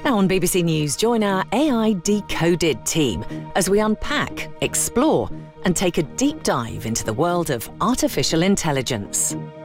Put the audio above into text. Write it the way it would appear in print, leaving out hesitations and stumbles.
Now on BBC News, join our AI Decoded team as we unpack, explore, and take a deep dive into the world of artificial intelligence.